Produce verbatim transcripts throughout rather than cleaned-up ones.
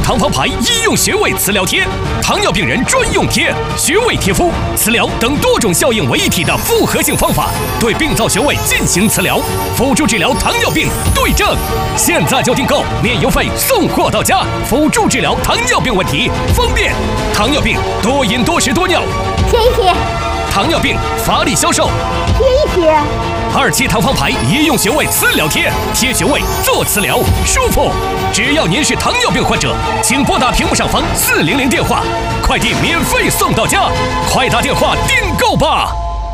糖房牌医用穴位磁疗贴，糖尿病人专用贴，穴位贴敷、磁疗等多种效应为一体的复合性方法，对病灶穴位进行磁疗，辅助治疗糖尿病对症。现在就订购，免邮费送货到家，辅助治疗糖尿病问题，方便。糖尿病多饮多食多尿， 贴一贴； 糖尿病乏力消瘦， 贴一贴。 二期糖方牌医用穴位磁疗贴，贴穴位做磁疗，舒服。只要您是糖尿病患者，请拨打屏幕上方四零零电话，快递免费送到家，快打电话订购吧。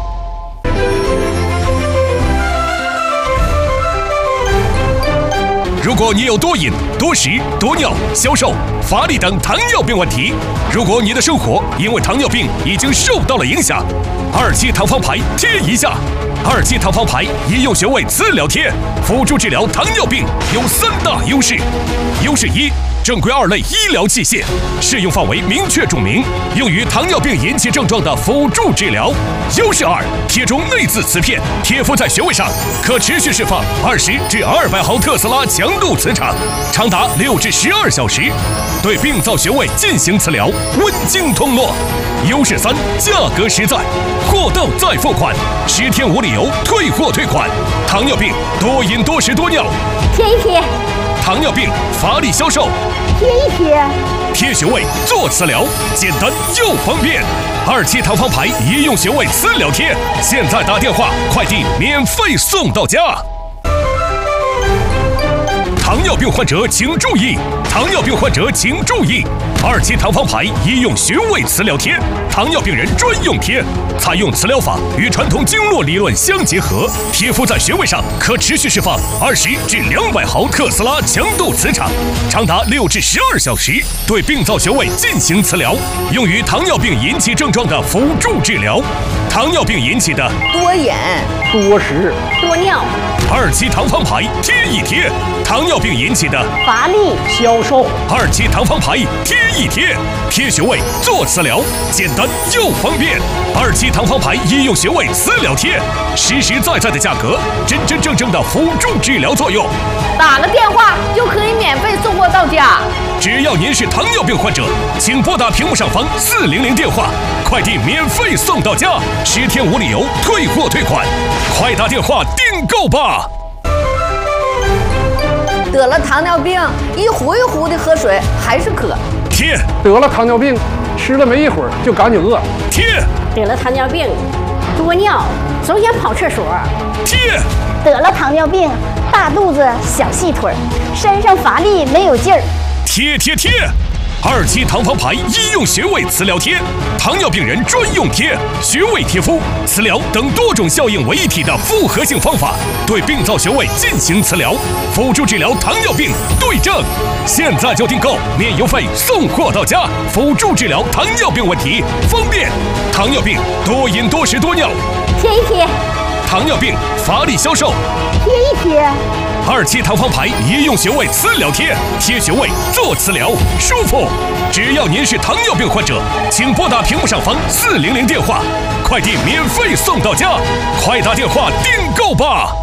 如果你有多饮、多食、多尿、消瘦、乏力等糖尿病问题，如果你的生活因为糖尿病已经受到了影响，二期糖方牌贴一下。二期糖方牌医用穴位磁疗贴，辅助治疗糖尿病有三大优势。优势一，正规二类医疗器械，适用范围明确注明，用于糖尿病引起症状的辅助治疗。优势二，贴中内置磁片，贴敷在穴位上，可持续释放二十至二百毫特斯拉强度磁场，长达六至十二小时，对病灶穴位进行磁疗，温经通络。优势三，价格实在，货到再付款，十天无理由退货退款。糖尿病多饮多食多尿， 贴一贴； 糖尿病乏力消瘦， 贴一贴。 贴穴位做磁疗，简单又方便。二期糖方牌医用穴位磁疗贴，现在打电话快递免费送到家。糖尿病患者请注意！糖尿病患者请注意！二期糖方牌医用穴位磁疗贴，糖尿病人专用贴，采用磁疗法与传统经络理论相结合，贴敷在穴位上，可持续释放二十至两百毫特斯拉强度磁场，长达六至十二小时，对病灶穴位进行磁疗，用于糖尿病引起症状的辅助治疗。糖尿病引起的多饮、 多食、 多尿， 二期糖方牌贴一贴；糖尿病引起的乏力消瘦， 二期糖方牌贴一贴，贴穴位做磁疗，简单又方便。二期糖方牌医用穴位磁疗贴，实实在在的价格，真真正正的辅助治疗作用。 打个电话就可以免费送货到家。 只要您是糖尿病患者，请拨打屏幕上方四零零电话，快递免费送到家，十天无理由退货退款，快打电话订购吧。 得了糖尿病，一壶一壶的喝水还是渴。 贴。 得了糖尿病，吃了没一会儿就感觉饿。 贴。 得了糖尿病，多尿，总想跑厕所。 贴。 得了糖尿病，大肚子小细腿，身上乏力没有劲儿。 贴贴贴。二期糖方牌医用穴位磁疗贴，糖尿病人专用贴，穴位贴敷、磁疗等多种效应为一体的复合性方法，对病灶穴位进行磁疗，辅助治疗糖尿病对症。现在就订购，免邮费送货到家，辅助治疗糖尿病问题，方便。糖尿病多饮多食多尿， 贴一贴； 糖尿病乏力消瘦， 贴一贴。 二期糖方牌医用穴位磁疗贴，贴穴位做磁疗，舒服。只要您是糖尿病患者，请拨打屏幕上方四零零电话，快递免费送到家，快打电话订购吧。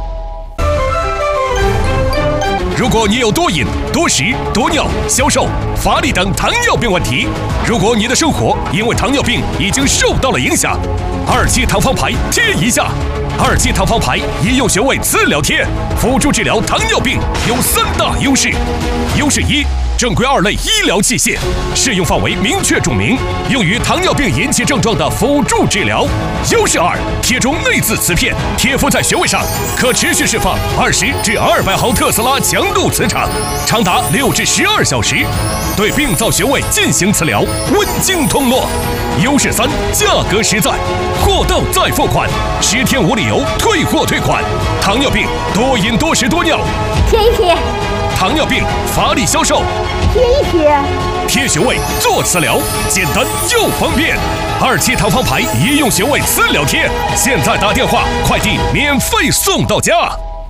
如果你有多饮、多食、多尿、消瘦、乏力等糖尿病问题，如果你的生活因为糖尿病已经受到了影响，二期糖方牌贴一下。二期糖方牌医用穴位磁疗贴，辅助治疗糖尿病有三大优势。优势一，正规二类医疗器械，适用范围明确注明，用于糖尿病引起症状的辅助治疗。优势二，贴中内置磁片，贴敷在穴位上，可持续释放二十至二百毫特斯拉强度磁场，长达六至十二小时，对病灶穴位进行磁疗，温经通络。优势三，价格实在，货到再付款，十天无理由退货退款。糖尿病多饮多食多尿， 贴一贴； 糖尿病乏力消瘦， 贴一贴。 贴穴位做磁疗，简单又方便。二期糖方牌医用穴位磁疗贴，现在打电话快递免费送到家。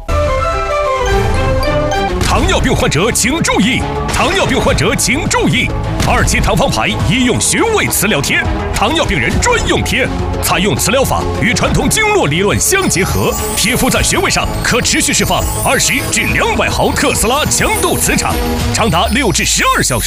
糖尿病患者请注意！糖尿病患者请注意！二期糖方牌医用穴位磁疗贴，糖尿病人专用贴，采用磁疗法与传统经络理论相结合，贴敷在穴位上，可持续释放二十至两百毫特斯拉强度磁场，长达六至十二小时。